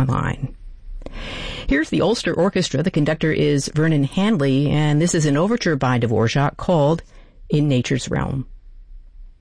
online. Here's the Ulster Orchestra. The conductor is Vernon Handley, and this is an overture by Dvorak called In Nature's Realm.